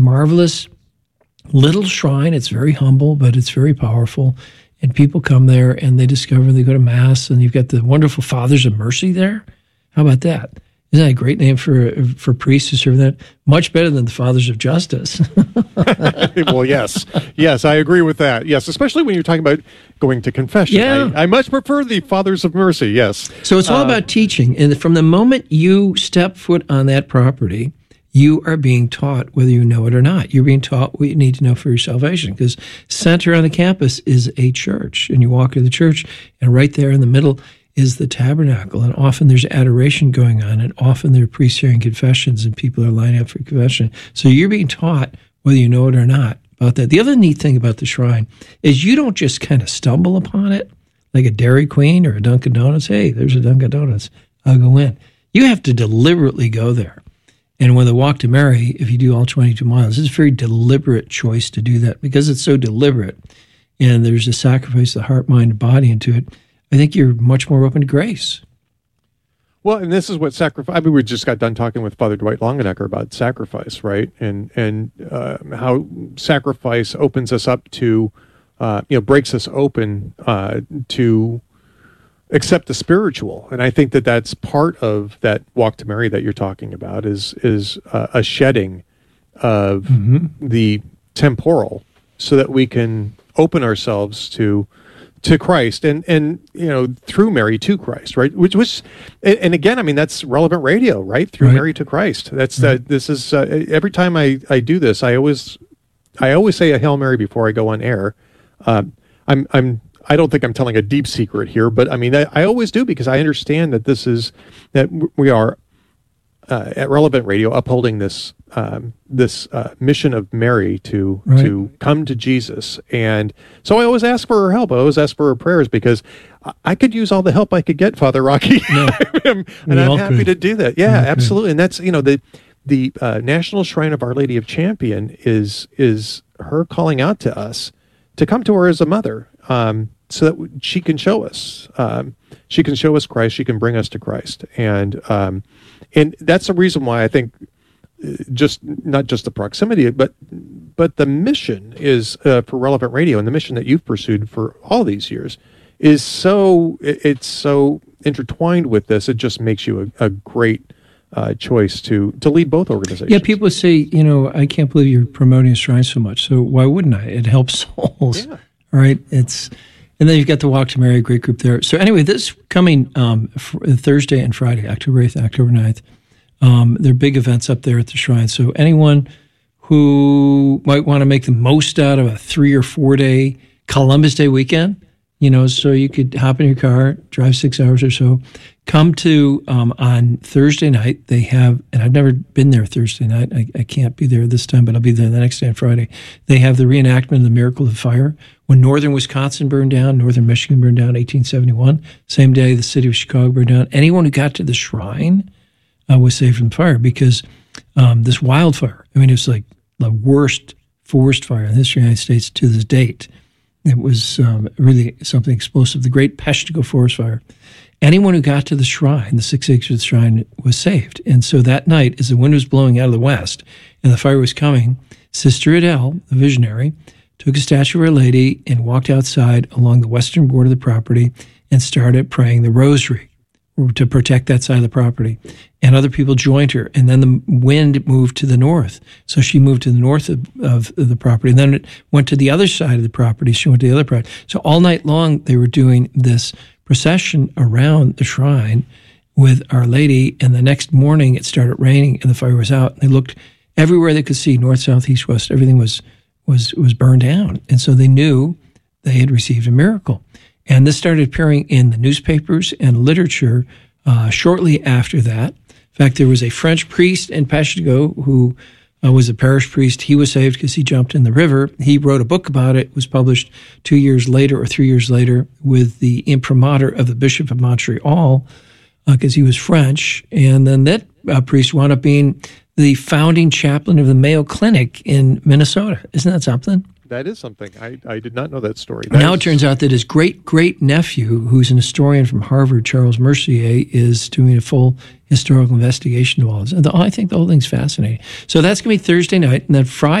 marvelous little shrine. It's very humble, but it's very powerful. And people come there and they discover, they go to Mass, and you've got the wonderful Fathers of Mercy there. How about that? Isn't that a great name for priests who serve that? Much better than the Fathers of Justice. Well, yes. Yes, I agree with that. Yes, especially when you're talking about going to confession. Yeah. I much prefer the Fathers of Mercy, yes. So it's all about teaching. And from the moment you step foot on that property, you are being taught whether you know it or not. You're being taught what you need to know for your salvation, because center on the campus is a church. And you walk to the church, and right there in the middle is the tabernacle. And often there's adoration going on, and often there are priests hearing confessions, and people are lining up for confession. So you're being taught whether you know it or not about that. The other neat thing about the shrine is you don't just kind of stumble upon it like a Dairy Queen or a Dunkin' Donuts. Hey, there's a Dunkin' Donuts. I'll go in. You have to deliberately go there. And when the Walk to Mary, if you do all 22 miles, it's a very deliberate choice to do that, because it's so deliberate and there's a sacrifice of the heart, mind, and body into it. I think you're much more open to grace. Well, and this is what sacrifice. I mean, we just got done talking with Father Dwight Longenecker about sacrifice, right? And how sacrifice opens us up to, breaks us open to accept the spiritual. And I think that that's part of that Walk to Mary that you're talking about is a shedding of the temporal, so that we can open ourselves to Christ and through Mary to Christ, right? Which was, and again, I mean, that's Relevant Radio, right? Through Mary to Christ. That's this is every time I do this, I always say a Hail Mary before I go on air. I don't think I'm telling a deep secret here, but I mean, I always do, because I understand that we are at Relevant Radio upholding this mission of Mary to come to Jesus. And so I always ask for her help. I always ask for her prayers, because I could use all the help I could get, Father Rocky. And I'm happy to do that. Yeah, absolutely. And that's, the National Shrine of Our Lady of Champion is her calling out to us to come to her as a mother, so that she can show us. She can show us Christ. She can bring us to Christ. And that's the reason why I think not just the proximity, but the mission is for Relevant Radio, and the mission that you've pursued for all these years is so intertwined with this. It just makes you a great choice to lead both organizations. Yeah, people say, I can't believe you're promoting a shrine so much. So why wouldn't I? It helps souls. Yeah. All right. And then you've got the Walk to Mary, a great group there. So anyway, this coming Thursday and Friday, October 8th, October 9th, there are big events up there at the shrine. So anyone who might want to make the most out of a 3 or 4 day Columbus Day weekend, so you could hop in your car, drive 6 hours or so, come to on Thursday night. They have, and I've never been there Thursday night. I can't be there this time, but I'll be there the next day on Friday. They have the reenactment of the Miracle of Fire. When northern Wisconsin burned down, northern Michigan burned down, 1871. Same day, the city of Chicago burned down. Anyone who got to the shrine was saved from fire, because this wildfire, I mean, it was like the worst forest fire in the history of the United States to this date. It was really something explosive, the Great Peshtigo Forest Fire. Anyone who got to the shrine, the 6 acres of the shrine, was saved. And so that night, as the wind was blowing out of the west and the fire was coming, Sister Adele, the visionary, took a statue of Our Lady and walked outside along the western border of the property and started praying the rosary to protect that side of the property. And other people joined her. And then the wind moved to the north. So she moved to the north of the property. And then it went to the other side of the property. She went to the other property. So all night long, they were doing this procession around the shrine with Our Lady. And the next morning, it started raining and the fire was out. And they looked everywhere they could see, north, south, east, west. Everything was burned down. And so they knew they had received a miracle. And this started appearing in the newspapers and literature shortly after that. In fact, there was a French priest in Peshtigo who was a parish priest. He was saved because he jumped in the river. He wrote a book about it. It was published 2 years later or 3 years later with the imprimatur of the Bishop of Montreal because he was French. And then that priest wound up being the founding chaplain of the Mayo Clinic in Minnesota. Isn't that something? That is something. I did not know that story. Now it turns out that his great-great-nephew, who's an historian from Harvard, Charles Mercier, is doing a full historical investigation of all this. I think the whole thing's fascinating. So that's going to be Thursday night. And then Friday,